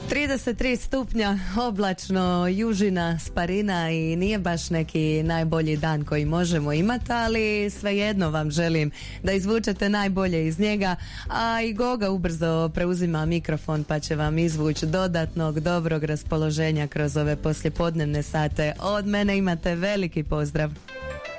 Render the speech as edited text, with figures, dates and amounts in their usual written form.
33 stupnja, oblačno, južina, sparina i nije baš neki najbolji dan koji možemo imati, ali svejedno vam želim da izvučete najbolje iz njega, a i Goga ubrzo preuzima mikrofon pa će vam izvući dodatnog dobrog raspoloženja kroz ove poslijepodnevne sate. Od mene imate veliki pozdrav.